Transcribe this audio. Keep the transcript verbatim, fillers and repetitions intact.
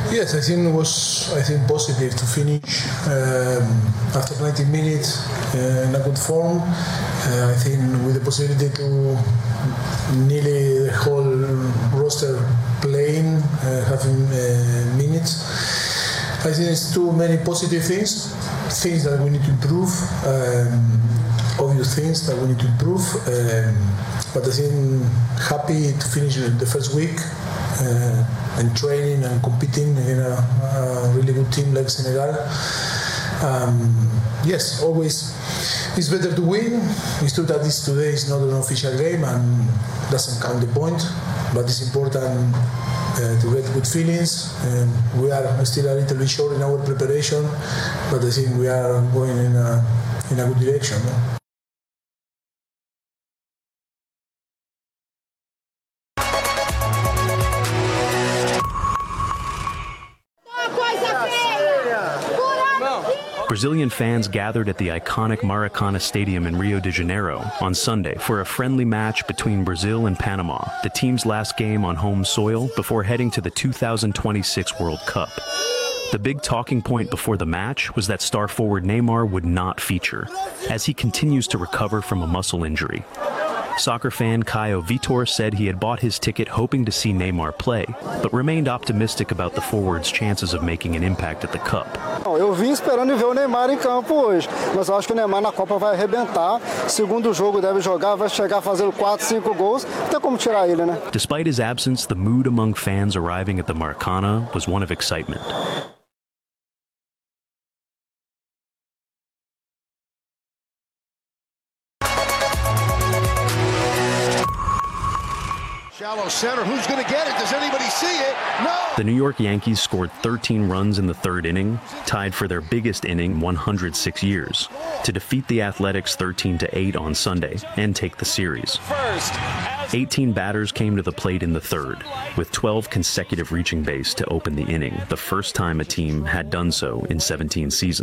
Yes, I think it was I think positive to finish um, after ninety minutes uh, in a good form. Uh, I think with the possibility to nearly the whole roster playing, uh, having uh, minutes. I think it's too many positive things, things that we need to improve, um, obvious things that we need to improve. Um, but I think happy to finish the first week. Uh, and training and competing in a, a really good team like Senegal. Um, yes, always it's better to win. It's true that this today is not an official game and doesn't count the point, but it's important uh, to get good feelings. Um, we are still a little bit short in our preparation, but I think we are going in a, in a good direction. No? Brazilian fans gathered at the iconic Maracana Stadium in Rio de Janeiro on Sunday for a friendly match between Brazil and Panama, the team's last game on home soil before heading to the two thousand twenty-six World Cup. The big talking point before the match was that star forward Neymar would not feature, as he continues to recover from a muscle injury. Soccer fan Caio Vitor said he had bought his ticket hoping to see Neymar play, but remained optimistic about the forward's chances of making an impact at the Cup. Eu vim esperando ver o Neymar em campo hoje, mas eu acho que o Neymar na Copa vai arrebentar. Segundo jogo deve jogar, vai chegar fazendo quatro, cinco gols, não tem como tirar ele, né? Despite his absence, the mood among fans arriving at the Maracana was one of excitement. Shallow center, who's going to get it? Does anybody see it? No! The New York Yankees scored thirteen runs in the third inning, tied for their biggest inning in one hundred six years, to defeat the Athletics thirteen to eight on Sunday and take the series. eighteen batters came to the plate in the third, with twelve consecutive reaching base to open the inning, the first time a team had done so in seventeen seasons.